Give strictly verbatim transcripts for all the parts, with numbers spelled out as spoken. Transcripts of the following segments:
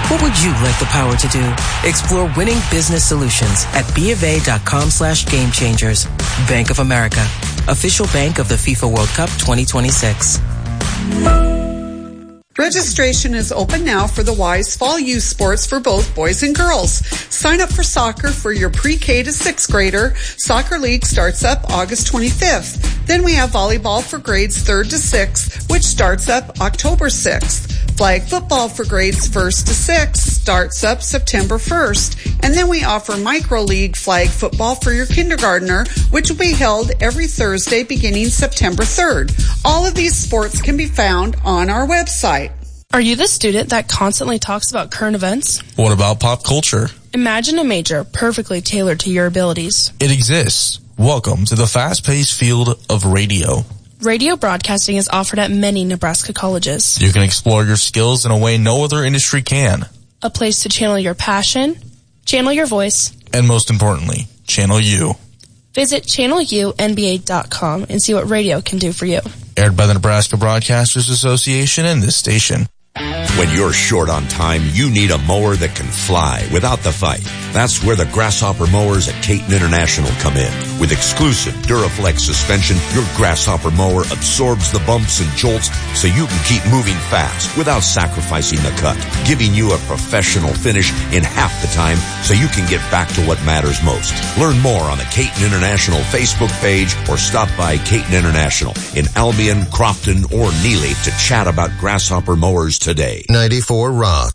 What would you like the power to do? Explore winning business solutions at bofa.com slash game changers. Bank of America, official bank of the FIFA World Cup twenty twenty-six. Registration is open now for the Wise Fall Youth Sports for both boys and girls. Sign up for soccer for your pre-K to sixth grader. Soccer League starts up August twenty-fifth. Then we have volleyball for grades third to sixth, which starts up October sixth. Flag football for grades first to sixth starts up September first. And then we offer micro league flag football for your kindergartner, which will be held every Thursday beginning September third. All of these sports can be found on our website. Are you the student that constantly talks about current events? What about pop culture? Imagine a major perfectly tailored to your abilities. It exists. Welcome to the fast-paced field of radio. Radio broadcasting is offered at many Nebraska colleges. You can explore your skills in a way no other industry can. A place to channel your passion, channel your voice, and most importantly, channel you. Visit channel u n b a dot com and see what radio can do for you. Aired by the Nebraska Broadcasters Association and this station. When you're short on time, you need a mower that can fly without the fight. That's where the Grasshopper mowers at Caton International come in. With exclusive Duraflex suspension, your Grasshopper mower absorbs the bumps and jolts so you can keep moving fast without sacrificing the cut, giving you a professional finish in half the time so you can get back to what matters most. Learn more on the Caton International Facebook page or stop by Caton International in Albion, Crofton, or Neely to chat about Grasshopper mowers today. ninety-four Rock.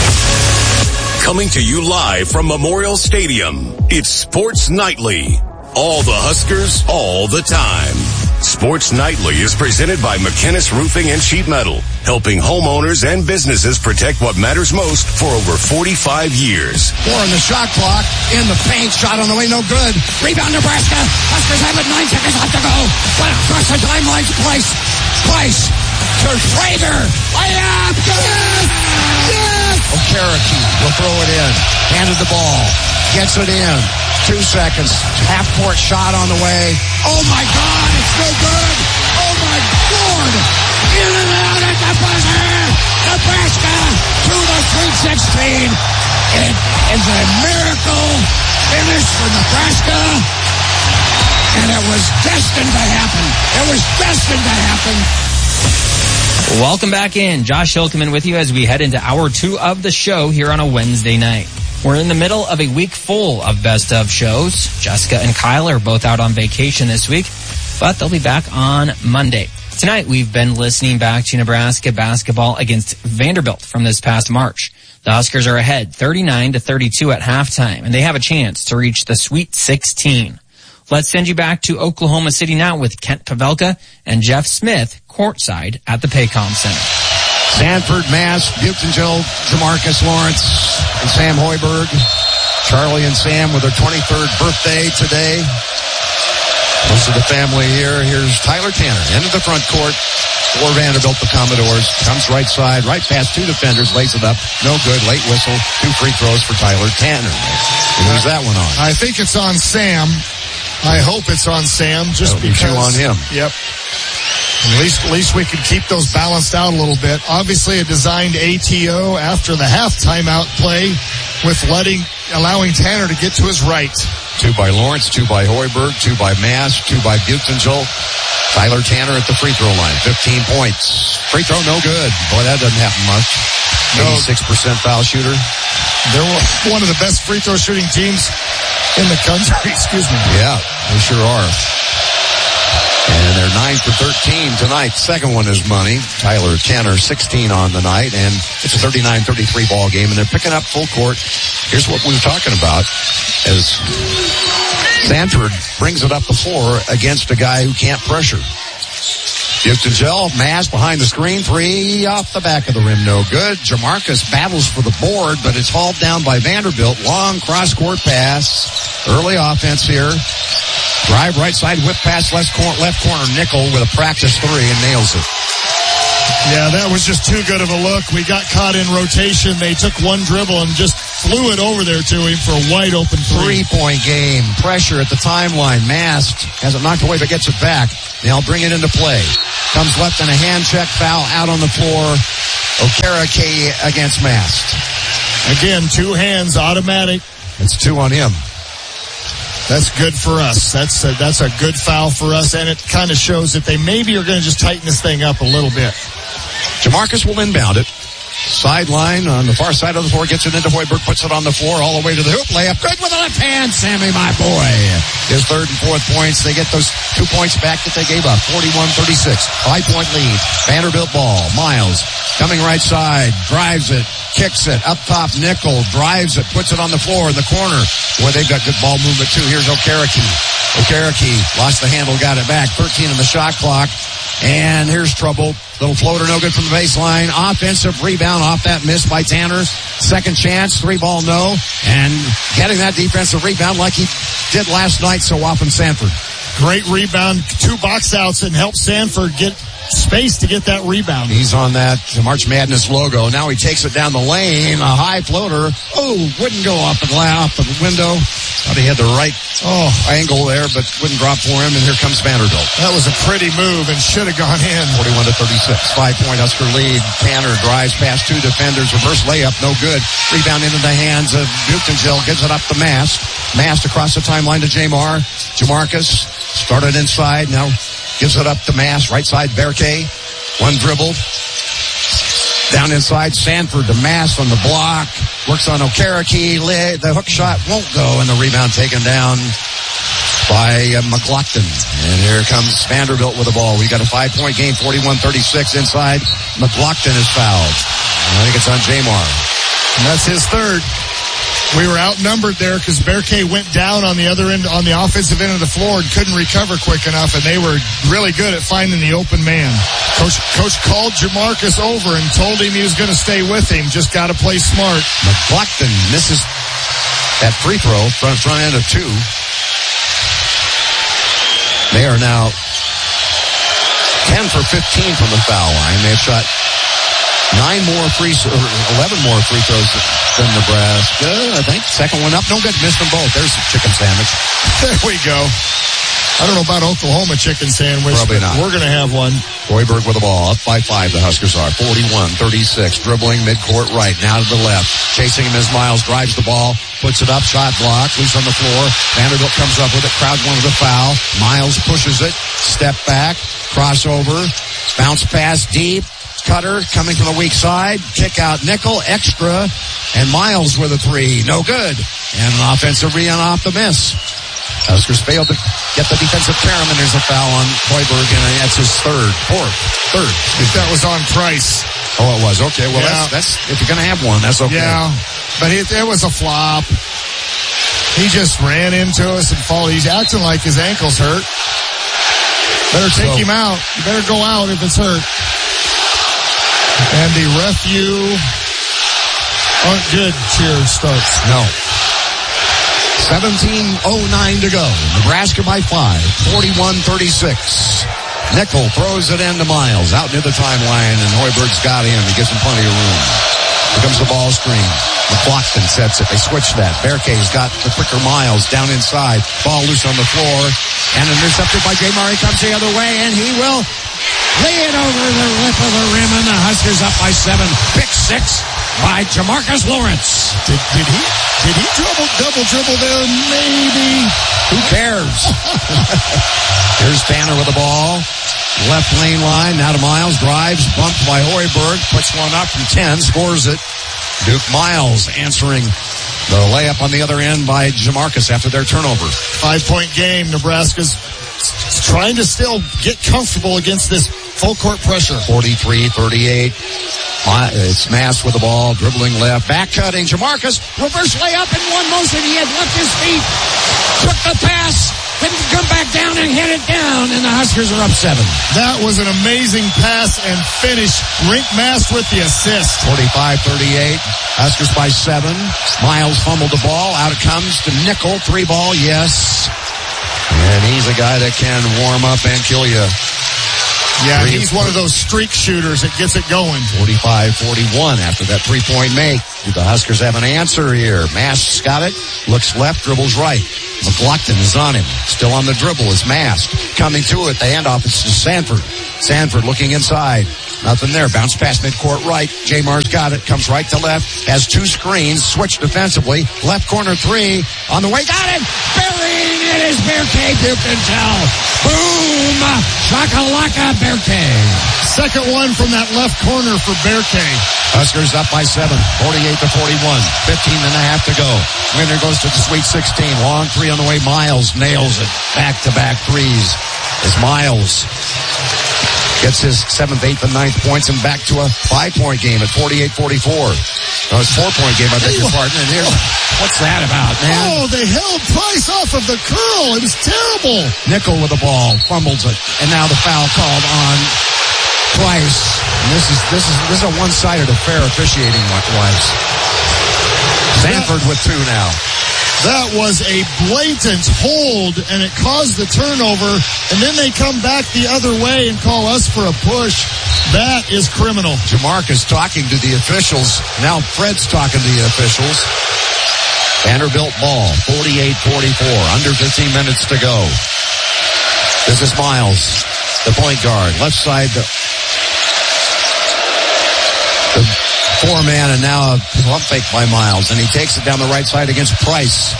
Coming to you live from Memorial Stadium, it's Sports Nightly. All the Huskers, all the time. Sports Nightly is presented by McKinnis Roofing and Sheet Metal, helping homeowners and businesses protect what matters most for over forty-five years. Four on the shot clock, in the paint, shot on the way, no good. Rebound Nebraska, Huskers have it, nine seconds left to go. But across the timeline, Price, Price, to Schrager, layup, yes, yes! Okereke will throw it in, handed the ball, gets it in. Two seconds. Half-court shot on the way. Oh, my God. It's no good. Oh, my Lord. In and out at the buzzer. Nebraska to the Sweet sixteen. It is a miracle finish for Nebraska. And it was destined to happen. It was destined to happen. Welcome back in. Josh Hilkeman with you as we head into hour two of the show here on a Wednesday night. We're in the middle of a week full of best of shows. Jessica and Kyle are both out on vacation this week, but they'll be back on Monday. Tonight, we've been listening back to Nebraska basketball against Vanderbilt from this past March. The Huskers are ahead thirty-nine to thirty-two at halftime, and they have a chance to reach the Sweet sixteen. Let's send you back to Oklahoma City now with Kent Pavelka and Jeff Smith courtside at the Paycom Center. Sanford, Mass, Butengill, Jamarcus Lawrence, and Sam Hoiberg. Charlie and Sam with their twenty-third birthday today. Most of the family here. Here's Tyler Tanner into the front court for Vanderbilt, the Commodores. Comes right side, right past two defenders, lays it up. No good, late whistle. Two free throws for Tyler Tanner. And who's that one on? I think it's on Sam. I hope it's on Sam, just That'll because. Be two on him. Yep. At least, at least we can keep those balanced out a little bit. Obviously, a designed A T O after the half timeout play with letting, allowing Tanner to get to his right. Two by Lawrence, two by Hoiberg, two by Mass, two by Butengill. Tyler Tanner at the free throw line, fifteen points. Free throw, no good. Boy, that doesn't happen much. eighty-six percent foul shooter. They're one of the best free throw shooting teams in the country. Excuse me. Yeah, they sure are. And they're nine for thirteen tonight. Second one is money. Tyler Tanner, sixteen on the night, and it's a thirty-nine thirty-three ball game, and they're picking up full court. Here's what we were talking about as Sanford brings it up the floor against a guy who can't pressure. Butengill, Mass behind the screen, three off the back of the rim, no good. Jamarcus battles for the board, but it's hauled down by Vanderbilt. Long cross-court pass. Early offense here. Drive right side, whip pass left corner, left corner, Nickel with a practice three and nails it. Yeah, that was just too good of a look. We got caught in rotation. They took one dribble and just flew it over there to him for a wide open three. Three-point game. Pressure at the timeline. Mast has it knocked away but gets it back. They'll bring it into play. Comes left in a hand check, foul out on the floor. Okereke against Mast. Again, two hands, automatic. It's two on him. That's good for us. That's a, that's a good foul for us, and it kind of shows that they maybe are going to just tighten this thing up a little bit. Jamarcus will inbound it. Sideline on the far side of the floor, gets it into Hoiberg, puts it on the floor, all the way to the hoop, layup, good with the left hand, Sammy, my boy. His third and fourth points, they get those two points back that they gave up, forty-one thirty-six, five-point lead, Vanderbilt ball, Miles, coming right side, drives it, kicks it, up top, Nickel, drives it, puts it on the floor in the corner, where they've got good ball movement too. Here's Okereke. Okereke lost the handle, got it back, thirteen in the shot clock, and here's trouble. Little floater, no good from the baseline. Offensive rebound off that miss by Tanner. Second chance, three ball, no. And getting that defensive rebound like he did last night so often, Sanford. Great rebound, two box outs, and helped Sanford get space to get that rebound. He's on that March Madness logo. Now he takes it down the lane, a high floater. Oh, wouldn't go off the, off the window. Thought he had the right oh, angle there, but wouldn't drop for him, and here comes Vanderbilt. That was a pretty move and should have gone in. forty-one to thirty-six, five-point Husker lead. Tanner drives past two defenders, reverse layup, no good. Rebound into the hands of Buchtenzel, gives it up to Mast. Mast across the timeline to Jamar. Jamarcus started inside, now gives it up to Mast, right side, Berke. One dribble. Down inside, Sanford to Mast on the block. Works on Okereke. The hook shot won't go, and the rebound taken down by uh, McLaughlin. And here comes Vanderbilt with the ball. We got a five-point game, forty-one thirty-six inside. McLaughlin is fouled. And I think it's on Jamar. And that's his third. We were outnumbered there because Berke went down on the other end, on the offensive end of the floor, and couldn't recover quick enough, and they were really good at finding the open man. Coach, Coach called Jamarcus over and told him he was going to stay with him. Just got to play smart. McLaughlin misses that free throw, front, front end of two. They are now ten for fifteen from the foul line. They've shot nine more free, or eleven more free throws than Nebraska, I think. Second one up, no good. Missed them both. There's the chicken sandwich. There we go. I don't know about Oklahoma chicken sandwich. Probably not. We're going to have one. Hoiberg with the ball. Up by five, the Huskers are. forty-one thirty-six. Dribbling midcourt right. Now to the left. Chasing him as Miles drives the ball. Puts it up. Shot block. Loose on the floor. Vanderbilt comes up with it. Crowd wanted a foul. Miles pushes it. Step back. Crossover. Bounce pass deep. Cutter coming from the weak side. Kick out Nickel. Extra. And Miles with a three. No good. And an offensive rebound off the miss. Huskers failed to get the defensive carom, and there's a foul on Hoiberg, and that's his third, fourth, third. I think that was on Price. Oh, it was. Okay, well, yeah. that's, that's, if you're going to have one, that's okay. Yeah, but it, it was a flop. He just ran into us and followed. He's acting like his ankle's hurt. Better take so, him out. You better go out if it's hurt. And the refu aren't good cheer starts. No. seventeen oh nine to go. Nebraska by five. forty-one thirty-six. Nickel throws it into Miles. Out near the timeline, and Hoiberg's got him. He gives him plenty of room. Here comes the ball screen. McLaughlin sets it. They switch that. Berke's got the quicker Miles down inside. Ball loose on the floor. And intercepted by Jamar. He comes the other way, and he will lay it over the lip of the rim, and the Huskers up by seven. Pick six by Jamarcus Lawrence. Did, did he did he dribble, double dribble there? Maybe. Who cares? Here's Tanner with the ball. Left lane line. Now to Miles. Drives. Bumped by Hoiberg. Puts one up from ten. Scores it. Duke Miles answering the layup on the other end by Jamarcus after their turnover. Five-point game. Nebraska's trying to still get comfortable against this full court pressure. forty-three thirty-eight. It's Mast with the ball, dribbling left, back cutting. Jamarcus, reverse layup in one motion. He had left his feet, took the pass, couldn't come back down and hit it down, and the Huskers are up seven. That was an amazing pass and finish. Rink Mast with the assist. forty-five thirty-eight. Huskers by seven. Miles fumbled the ball. Out it comes to Nickel. Three ball, yes. And he's a guy that can warm up and kill you. Yeah, Three, he's one of those streak shooters that gets it going. forty-five forty-one after that three-point make. Do the Huskers have an answer here? Mast's got it. Looks left, dribbles right. McLaughlin is on him. Still on the dribble is Mast. Coming to it. The handoff is to Sanford. Sanford looking inside. Nothing there. Bounce pass midcourt right. Jamar's got it. Comes right to left. Has two screens. Switch defensively. Left corner three. On the way. Got it. Burying it is Berkay Buchentel. Boom. Shakalaka Berkay. Second one from that left corner for Berkay. Huskers up by seven. forty-eight to forty-one. fifteen and a half to go. Winner goes to the Sweet sixteen. Long three on the way. Miles nails it. Back-to-back threes. As Miles gets his seventh, eighth, and ninth points and back to a five-point game at forty-eight forty-four. No, it's a four-point game, I beg your pardon. And here's, what's that about, man? Oh, they held Price off of the curl. It was terrible. Nickel with the ball, fumbles it, and now the foul called on Price. And this is this is this is a one-sided affair officiating wise. Sanford with two now. That was a blatant hold, and it caused the turnover, and then they come back the other way and call us for a push. That is criminal. Jamarcus talking to the officials. Now Fred's talking to the officials. Vanderbilt ball, forty-eight forty-four, under fifteen minutes to go. This is Miles, the point guard, left side. The, the four-man, and now a pump fake by Miles, and he takes it down the right side against Price.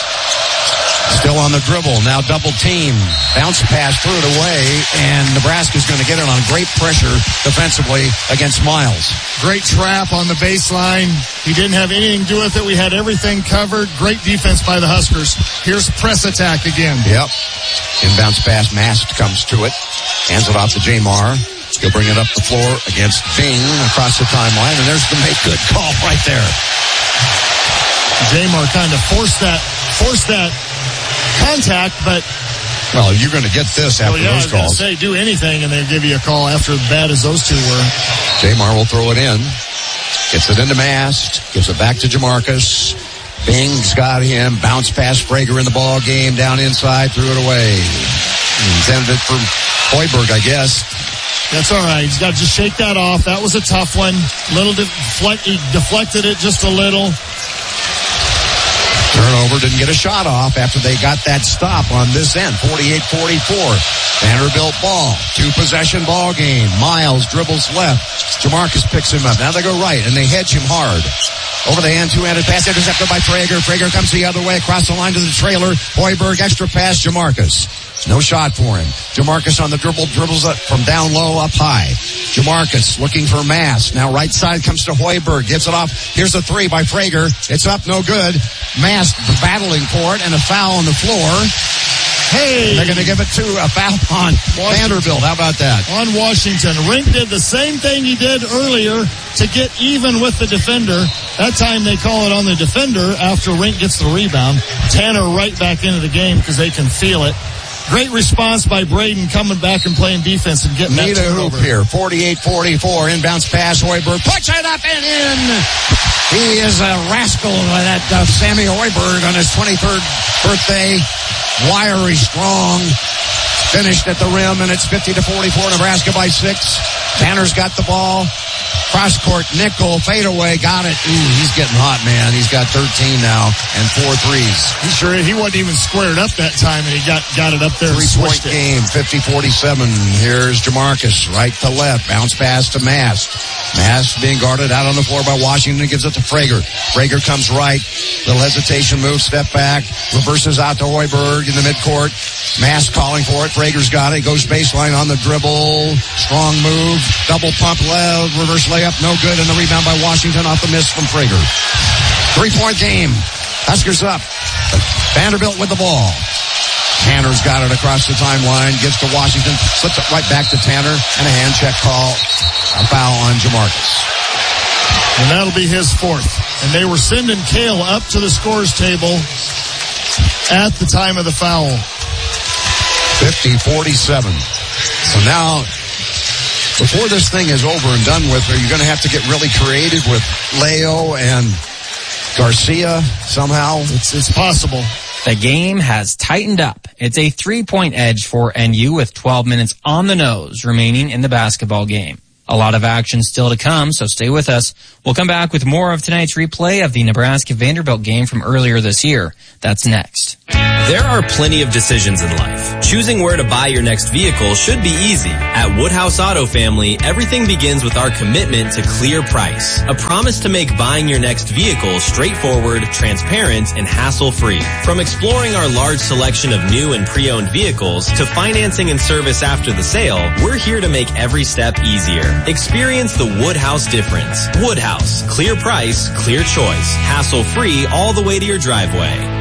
Still on the dribble, now double team. Bounce pass, threw it away, and Nebraska's going to get it on great pressure defensively against Miles. Great trap on the baseline. He didn't have anything to do with it. We had everything covered. Great defense by the Huskers. Here's press attack again. Yep. Inbounds pass, Mast comes to it. Hands it off to Jamar. He'll bring it up the floor against Bing across the timeline, and there's the make good call right there. Jamar kind of forced that, forced that contact, but well, you're going to get this after well, yeah, those I was calls. Say do anything, and they give you a call after as bad as those two were. Jamar will throw it in, gets it into Mast, gives it back to Jamarcus. Bing's got him. Bounce pass, Frager in the ball game, down inside, threw it away. Intended it for Hoiberg, I guess. That's all right. He's got to just shake that off. That was a tough one. Little deflect, he deflected it just a little. Turnover, didn't get a shot off after they got that stop on this end. forty-eight forty-four. Vanderbilt ball. Two-possession ball game. Miles dribbles left. Jamarcus picks him up. Now they go right, and they hedge him hard. Over the hand, two-handed pass intercepted by Frager. Frager comes the other way, across the line to the trailer. Hoiberg, extra pass, Jamarcus. No shot for him. Jamarcus on the dribble, dribbles up from down low, up high. Jamarcus looking for Mast. Now right side comes to Hoiberg. Gives it off. Here's a three by Frager. It's up, no good. Mast battling for it, and a foul on the floor. Hey! They're going to give it to a foul on Washington. Vanderbilt. How about that? On Washington. Rink did the same thing he did earlier to get even with the defender. That time they call it on the defender after Rink gets the rebound. Tanner right back into the game because they can feel it. Great response by Braden coming back and playing defense and getting Need that a hoop turnover. here. forty-eight forty-four. Inbounds pass. Hoiberg puts it up and in. He is a rascal, that uh, Sammy Hoiberg, on his twenty-third birthday. Wiry, strong. Finished at the rim, and it's fifty to forty-four. Nebraska by six. Tanner's got the ball. Cross court, nickel, fadeaway, got it. Ooh, he's getting hot, man. He's got thirteen now and four threes. He sure he wasn't even squared up that time, and he got got it up there. Three-point game, fifty forty-seven. Here's Jamarcus, right to left. Bounce pass to Mast. Mast being guarded out on the floor by Washington. Gives it to Frager. Frager comes right. Little hesitation move, step back. Reverses out to Hoiberg in the midcourt. Mast calling for it. Frager's got it. Goes baseline on the dribble. Strong move. Double pump, left, reverse layup. No good. And the rebound by Washington off the miss from Frager. Three-point game. Huskers up. Vanderbilt with the ball. Tanner's got it across the timeline. Gives to Washington. Slips it right back to Tanner. And a hand check call. A foul on Jamarcus. And that'll be his fourth. And they were sending Cale up to the scores table at the time of the foul. fifty forty-seven. So now, before this thing is over and done with, are you going to have to get really creative with Leo and Garcia somehow? It's, it's possible. The game has tightened up. It's a three-point edge for N U with twelve minutes on the nose remaining in the basketball game. A lot of action still to come, so stay with us. We'll come back with more of tonight's replay of the Nebraska-Vanderbilt game from earlier this year. That's next. There are plenty of decisions in life. Choosing where to buy your next vehicle should be easy. At Woodhouse Auto Family, everything begins with our commitment to clear price. A promise to make buying your next vehicle straightforward, transparent, and hassle-free. From exploring our large selection of new and pre-owned vehicles to financing and service after the sale, we're here to make every step easier. Experience the Woodhouse difference. Woodhouse. Clear price, clear choice. Hassle-free all the way to your driveway.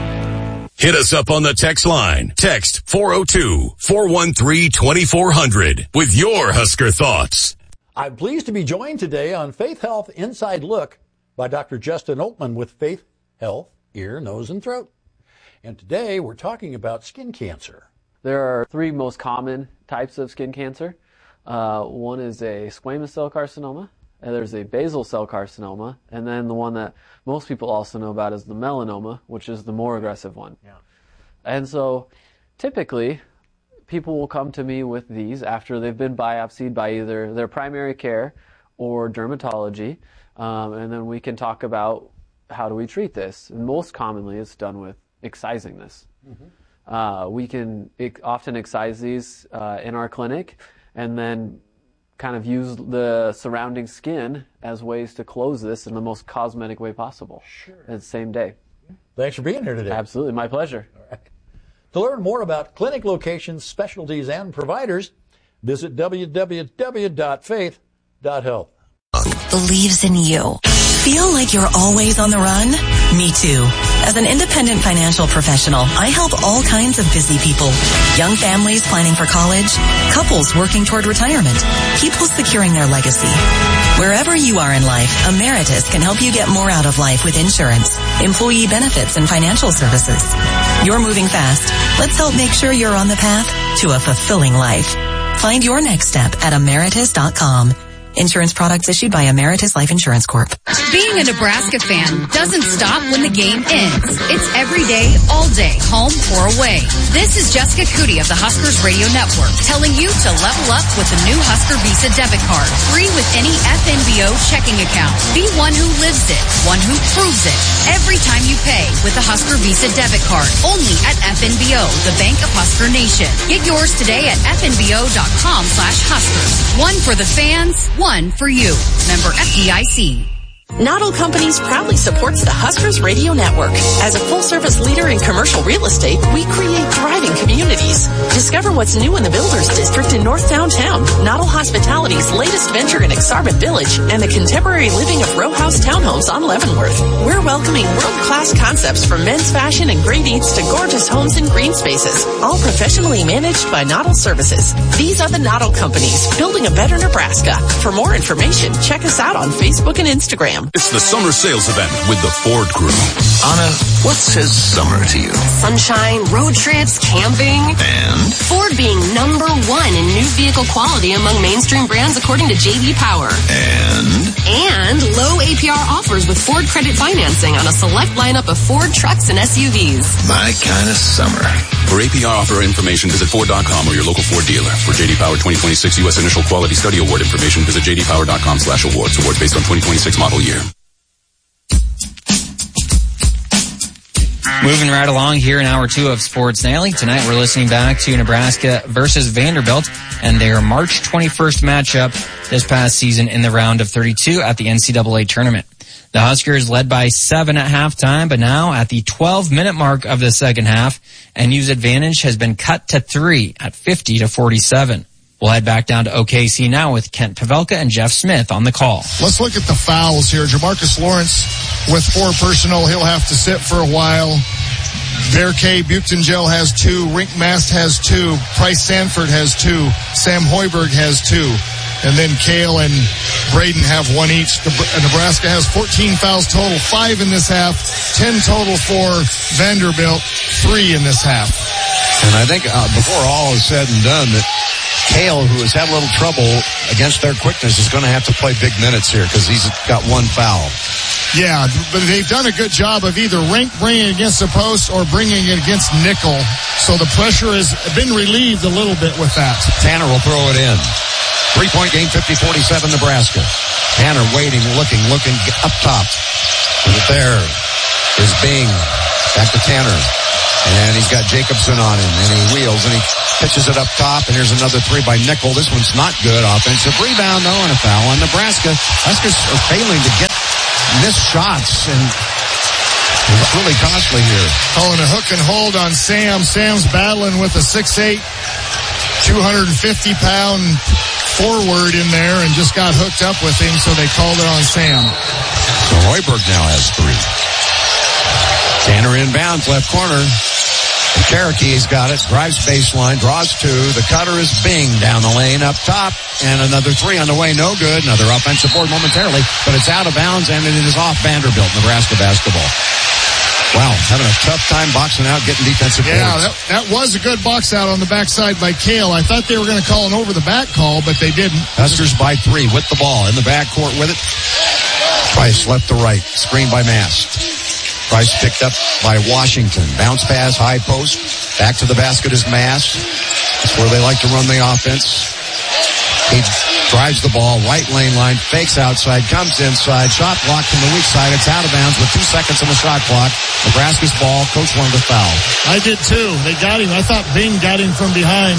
Hit us up on the text line. Text four oh two, four one three, two four zero zero with your Husker thoughts. I'm pleased to be joined today on Faith Health Inside Look by Doctor Justin Oatman with Faith Health, Ear, Nose, and Throat. And today we're talking about skin cancer. There are three most common types of skin cancer. Uh, one is a squamous cell carcinoma, and there's a basal cell carcinoma, and then the one that most people also know about is the melanoma, which is the more aggressive one. Yeah. And so typically people will come to me with these after they've been biopsied by either their primary care or dermatology, um, and then we can talk about how do we treat this. And most commonly it's done with excising this. Mm-hmm. Uh, we can ex- often excise these uh, in our clinic and then kind of use the surrounding skin as ways to close this in the most cosmetic way possible. Sure. At the same day. Thanks for being here today. Absolutely. My pleasure. All right. To learn more about clinic locations, specialties, and providers, visit w w w dot faith dot health. Believes in you. Feel like you're always on the run? Me too. As an independent financial professional, I help all kinds of busy people. Young families planning for college, couples working toward retirement, people securing their legacy. Wherever you are in life, Emeritus can help you get more out of life with insurance, employee benefits, and financial services. You're moving fast. Let's help make sure you're on the path to a fulfilling life. Find your next step at emeritus dot com. Insurance products issued by Emeritus Life Insurance Corp. Being a Nebraska fan doesn't stop when the game ends. It's every day, all day, home or away. This is Jessica Cootie of the Huskers Radio Network telling you to level up with the new Husker Visa debit card. Free with any F N B O checking account. Be one who lives it, one who proves it. Every time you pay with the Husker Visa debit card. Only at F N B O, the Bank of Husker Nation. Get yours today at F N B O dot com slash Huskers. One for the fans, one for you. Member F D I C. Noddle Companies proudly supports the Huskers Radio Network. As a full-service leader in commercial real estate, we create thriving communities. Discover what's new in the Builders District in North Downtown, Noddle Hospitality's latest venture in Exarban Village, and the contemporary living of row house townhomes on Leavenworth. We're welcoming world-class concepts from men's fashion and great eats to gorgeous homes and green spaces, all professionally managed by Noddle Services. These are the Noddle Companies, building a better Nebraska. For more information, check us out on Facebook and Instagram. It's the summer sales event with the Ford Crew. Anna, what says summer to you? Sunshine, road trips, camping. And? Ford being number one in new vehicle quality among mainstream brands according to J D Power. And? And low A P R offers with Ford credit financing on a select lineup of Ford trucks and S U Vs. My kind of summer. For A P R offer information, visit Ford dot com or your local Ford dealer. For J D Power twenty twenty-six U S Initial Quality Study Award information, visit J D Power dot com slash awards. Awards based on twenty twenty-six model year. Moving right along here in hour two of Sports Nightly. Tonight we're listening back to Nebraska versus Vanderbilt and their March twenty-first matchup this past season in the round of thirty-two at the N C double A tournament. The Huskers led by seven at halftime, but now at the twelve-minute mark of the second half, N U's advantage has been cut to three at fifty to forty-seven. We'll head back down to O K C now with Kent Pavelka and Jeff Smith on the call. Let's look at the fouls here. Jamarcus Lawrence with four personal. He'll have to sit for a while. Bear K. Butengel has two. Rink Mast has two. Price Sanford has two. Sam Hoiberg has two. And then Kale and Braden have one each. Nebraska has fourteen fouls total, five in this half, ten total for Vanderbilt, three in this half. And I think uh, before all is said and done, that Kale, who has had a little trouble against their quickness, is going to have to play big minutes here because he's got one foul. Yeah, but they've done a good job of either Rank bringing it against the post or bringing it against Nickel. So the pressure has been relieved a little bit with that. Tanner will throw it in. Three-point game, fifty forty-seven, Nebraska. Tanner waiting, looking, looking up top. And there is Bing. Back to Tanner. And he's got Jacobson on him. And he wheels and he pitches it up top. And here's another three by Nickel. This one's not good. Offensive rebound, though, and a foul on Nebraska. Huskers are failing to get missed shots. And it's really costly here. Calling a hook and hold on Sam. Sam's battling with a six eight, two hundred fifty pound forward in there and just got hooked up with him, so they called it on Sam. So Hoiberg now has three. Tanner inbounds, left corner. And Cherokee's got it. Drives baseline, draws two. The cutter is Bing down the lane, up top. And another three on the way, no good. Another offensive board momentarily, but it's out of bounds, and it is off Vanderbilt, Nebraska basketball. Wow, having a tough time boxing out, getting defensive boards. Yeah, that, that was a good box out on the backside by Kale. I thought they were going to call an over-the-back call, but they didn't. Huskers by three with the ball in the backcourt with it. Price left to right, screen by Mast. Price picked up by Washington. Bounce pass, high post. Back to the basket is Mast. That's where they like to run the offense. He drives the ball, right lane line, fakes outside, comes inside, shot blocked from the weak side. It's out of bounds with two seconds on the shot clock. Nebraska's ball. Coach wanted a foul. I did too. They got him. I thought Bing got him from behind.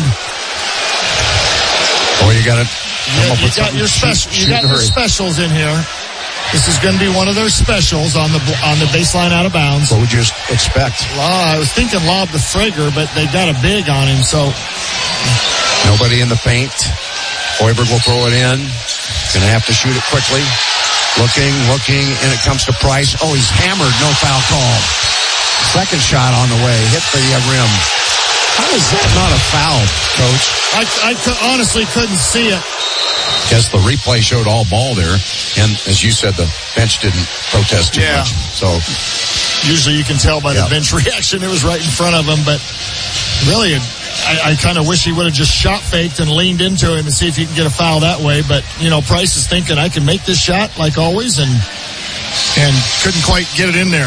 Boy, you got to Yeah, you got your special. You got your specials in here. This is going to be one of their specials on the on the baseline out of bounds. What would you expect? Uh, I was thinking lob to Frager, but they got a big on him, so. Nobody in the paint. Hoiberg will throw it in. Going to have to shoot it quickly. Looking, looking, and it comes to Price. Oh, he's hammered. No foul call. Second shot on the way. Hit the uh, rim. How is that not a foul, Coach? I, I could, honestly couldn't see it. Guess the replay showed all ball there. And as you said, the bench didn't protest too yeah. much. So usually you can tell by the yeah. bench reaction. It was right in front of him, but really I, I kind of wish he would have just shot faked and leaned into him and see if he can get a foul that way. But, you know, Price is thinking I can make this shot like always and and couldn't quite get it in there.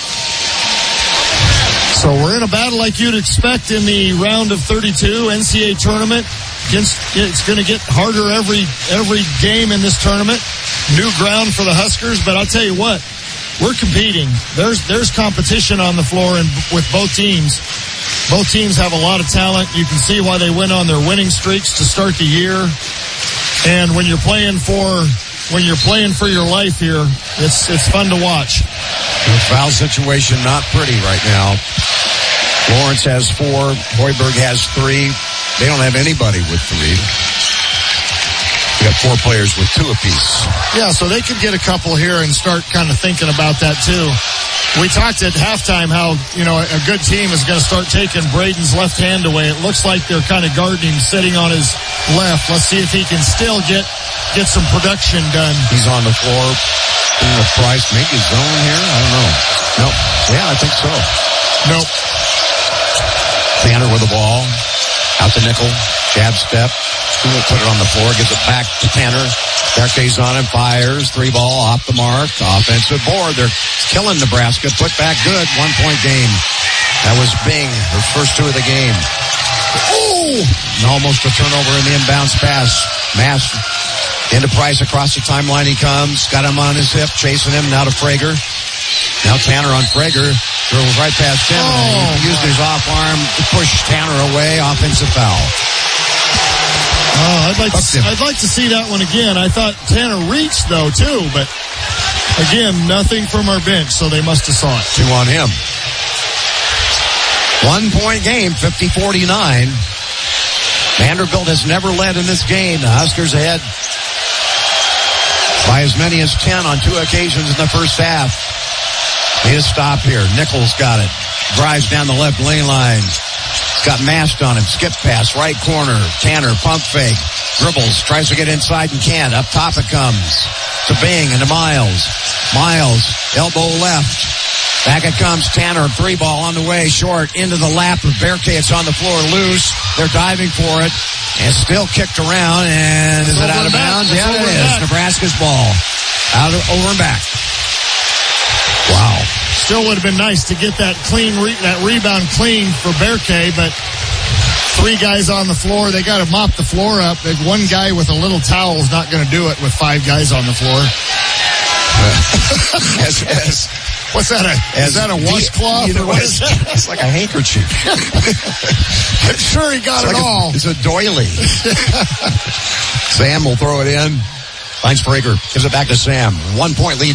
So we're in a battle like you'd expect in the round of thirty-two N C A A tournament. It's going to get harder every every game in this tournament. New ground for the Huskers, but I'll tell you what, we're competing. There's there's competition on the floor and with both teams. Both teams have a lot of talent. You can see why they went on their winning streaks to start the year. And when you're playing for when you're playing for your life here, it's it's fun to watch. The foul situation not pretty right now. Lawrence has four. Hoiberg has three. They don't have anybody with three. We got four players with two apiece. Yeah, so they could get a couple here and start kind of thinking about that too. We talked at halftime how, you know, a good team is going to start taking Braden's left hand away. It looks like they're kind of guarding him, sitting on his left. Let's see if he can still get get some production done. He's on the floor in the Price. Maybe zone here? I don't know. Nope. Yeah, I think so. Nope. Tanner with the ball. Out to Nickel. Jab step. He will put it on the floor. Gives it back to Tanner. Berke's on him. Fires. Three ball off the mark. Offensive board. They're killing Nebraska. Put back good. One point game. That was Bing. Her first two of the game. Oh! And almost a turnover in the inbounds pass. Mass into Price across the timeline. He comes. Got him on his hip. Chasing him. Now to Frager. Now Tanner on Frager. Dribbles right past him. Oh, he used his off arm to push Tanner away. Offensive foul. Oh, I'd like to, I'd like to see that one again. I thought Tanner reached though too, but again, nothing from our bench, so they must have saw it. Two on him. One point game, fifty forty-nine. Vanderbilt has never led in this game. The Huskers ahead by as many as ten on two occasions in the first half. Need a stop here. Nichols got it. Drives down the left lane line. He's got Mast on him. Skip pass, right corner. Tanner, pump fake. Dribbles, tries to get inside and can't. Up top it comes. To Bing and to Miles. Miles, elbow left. Back it comes. Tanner, three ball on the way. Short, into the lap of Berke. It's on the floor, loose. They're diving for it. And still kicked around. And is it out of bounds? Yeah, it is. Nebraska's ball. Out of, over and back. Wow. Still would have been nice to get that clean, re- that rebound clean for Berke, but three guys on the floor. They got to mop the floor up. If one guy with a little towel is not going to do it with five guys on the floor. as, as, What's that? A, as is that a washcloth? You know, or what is that? It's like a handkerchief. I'm sure he got it's it like all. A, it's a doily. Sam will throw it in. Finds Prager. Gives it back to Sam. One point lead.